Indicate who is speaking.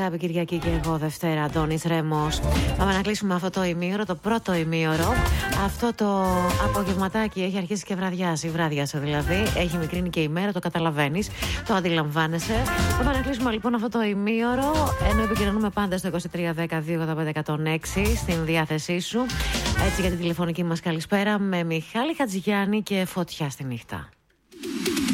Speaker 1: αγάπη Κυριακή και εγώ Δευτέρα, Αντώνης Ρέμος. Πάμε να κλείσουμε αυτό το ημίωρο, το πρώτο ημίωρο. Αυτό το απογευματάκι έχει αρχίσει και βραδιάσει, βράδιασε δηλαδή. Έχει μικρύνει και η μέρα, το καταλαβαίνεις, το αντιλαμβάνεσαι. Πάμε να κλείσουμε λοιπόν αυτό το ημίωρο, ενώ επικοινωνούμε πάντα στο 2310-285-106 στην διάθεσή σου. Έτσι για την τηλεφωνική μας καλησπέρα με Μιχάλη Χατζηγιάννη και Φωτιά στη νύχτα.